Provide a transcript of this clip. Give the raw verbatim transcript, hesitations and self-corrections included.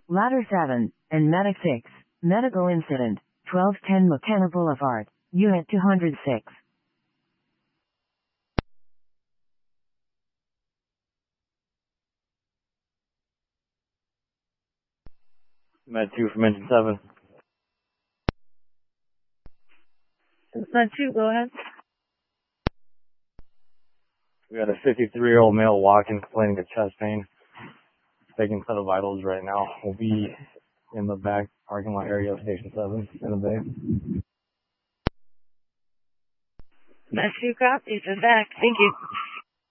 Ladder seven, and Medic six, Medical Incident, twelve ten McKenna Boulevard, Unit two hundred six. Med two from engine seven. Med two, go ahead. We got a fifty-three-year-old male walking, complaining of chest pain. Taking set of vitals right now. We'll be in the back parking lot area of Station seven in the bay. Med two copies, in back. Thank you.